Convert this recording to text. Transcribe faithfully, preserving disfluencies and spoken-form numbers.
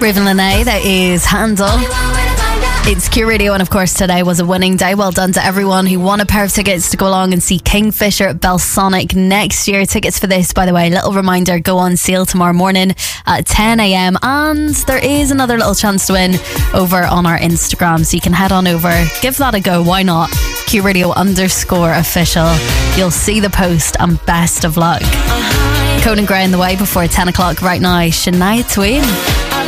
Raven Lene, that is Handle. It's Q Radio, and of course today was a winning day. Well done to everyone who won a pair of tickets to go along and see Kingfisher at Belsonic next year. Tickets for this, by the way, little reminder, go on sale tomorrow morning at ten a.m. and there is another little chance to win over on our Instagram, so you can head on over, give that a go, why not? Q Radio underscore official. You'll see the post, and best of luck. Conan Gray in the way before ten o'clock right now. Shania Twain.